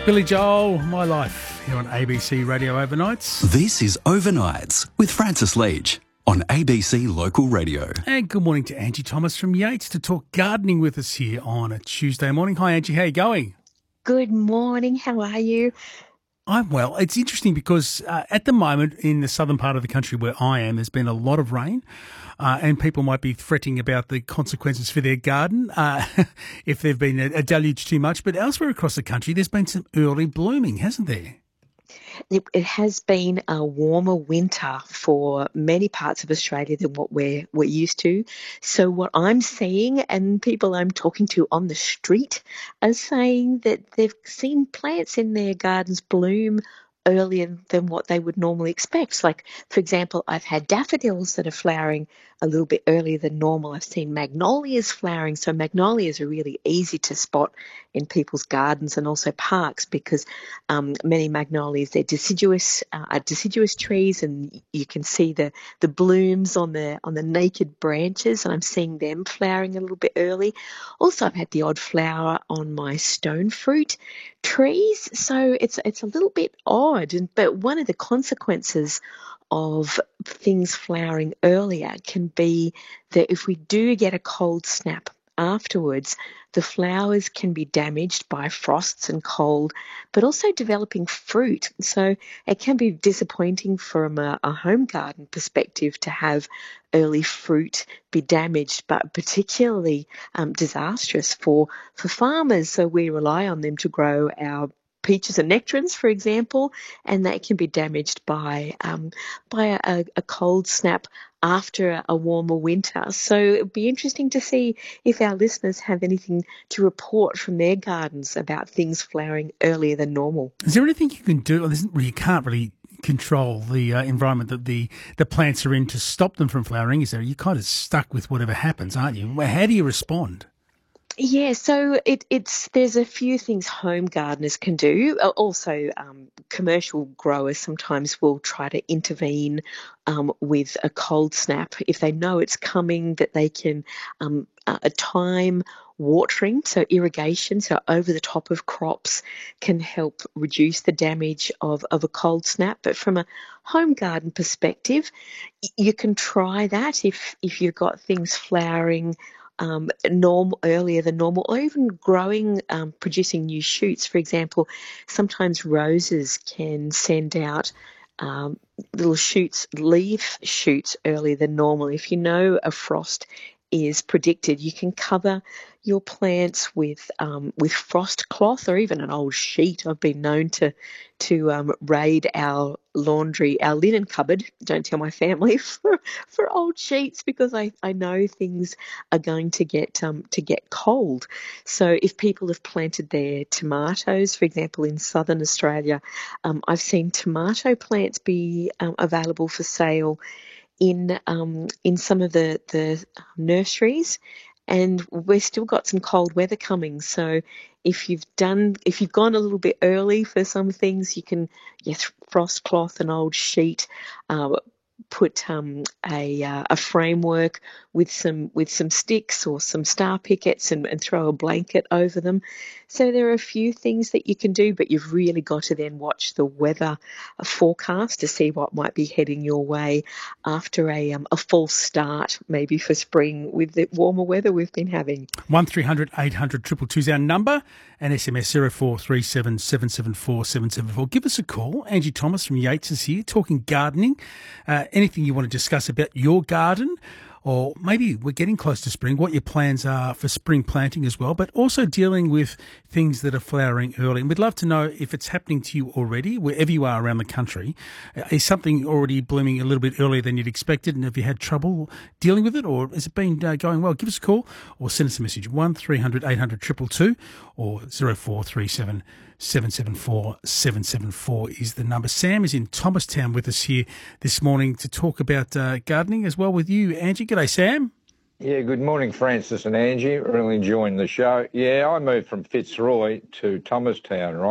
Billy Joel, My Life, here on ABC Radio Overnights. This is Overnights with Francis Leach on ABC Local Radio. And good morning to Angie Thomas from Yates to talk gardening with us here on a Tuesday morning. Hi Angie, how are you going? Good morning. How are you? I'm well. It's interesting because at the moment in the southern part of the country where I am, there's been a lot of rain and people might be fretting about the consequences for their garden if they've been a deluge too much. But elsewhere across the country, there's been some early blooming, hasn't there? It has been a warmer winter for many parts of Australia than what we're used to. So what I'm seeing, and people I'm talking to on the street are saying that they've seen plants in their gardens bloom earlier than what they would normally expect. Like, for example, I've had daffodils that are flowering a little bit earlier than normal. I've seen magnolias flowering. So magnolias are really easy to spot in people's gardens and also parks because many magnolias, they're deciduous trees, and you can see the blooms on the naked branches, and I'm seeing them flowering a little bit early. Also, I've had the odd flower on my stone fruit trees, so it's a little bit odd. But one of the consequences of things flowering earlier can be that if we do get a cold snap afterwards, the flowers can be damaged by frosts and cold, but also developing fruit. So it can be disappointing from a home garden perspective to have early fruit be damaged, but particularly disastrous for farmers. So we rely on them to grow our peaches and nectarines, for example, and they can be damaged by a cold snap after a warmer winter. So it'd be interesting to see if our listeners have anything to report from their gardens about things flowering earlier than normal. Is there anything you can do? You can't really control the environment that the plants are in to stop them from flowering, is there? You're kind of stuck with whatever happens, aren't you? How do you respond? Yeah, so there's a few things home gardeners can do. Also, commercial growers sometimes will try to intervene with a cold snap if they know it's coming. That they can time watering, so irrigation, so over the top of crops can help reduce the damage of a cold snap. But from a home garden perspective, you can try that if you've got things flowering earlier than normal, or even growing, producing new shoots. For example, sometimes roses can send out little shoots, leaf shoots earlier than normal. If you know a frost is predicted, you can cover your plants with frost cloth or even an old sheet. I've been known to raid our linen cupboard. Don't tell my family for old sheets because I know things are going to get cold. So if people have planted their tomatoes, for example, in southern Australia, I've seen tomato plants be available for sale in some of the nurseries, and we've still got some cold weather coming. So if you've gone a little bit early for some things, you can frost cloth, an old sheet, put a framework with some sticks or some star pickets and throw a blanket over them. So there are a few things that you can do, but you've really got to then watch the weather forecast to see what might be heading your way after a false start, maybe for spring with the warmer weather we've been having. 1300 800 222 is our number, and SMS 0437 774 774. Give us a call. Angie Thomas from Yates is here talking gardening. Anything you want to discuss about your garden, or maybe we're getting close to spring, what your plans are for spring planting as well, but also dealing with things that are flowering early. And we'd love to know if it's happening to you already, wherever you are around the country. Is something already blooming a little bit earlier than you'd expected, and have you had trouble dealing with it, or has it been going well? Give us a call or send us a message, 1300 800 222 or 0437 774 774 is the number. Sam is in Thomastown with us here this morning to talk about gardening as well with you, Angie. G'day, Sam. Yeah, good morning, Francis and Angie. Really enjoying the show. Yeah, I moved from Fitzroy to Thomastown, right?